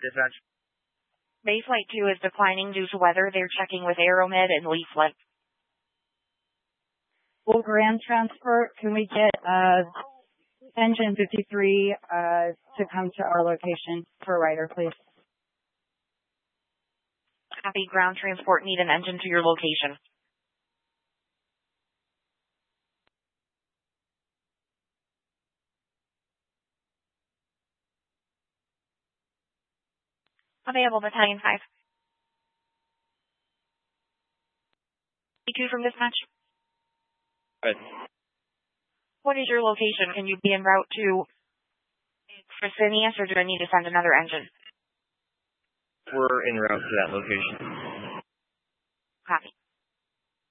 Dispatch. Base Flight 2 is declining due to weather. They're checking with Aeromed and Leaflet. Full ground transport, can we get engine 53 to come to our location for a rider, please? Copy. Ground transport, need an engine to your location. Available, Battalion 5. 2 from dispatch. Good. What is your location? Can you be en route to Fresenius, or do I need to send another engine? We're en route to that location. Copy.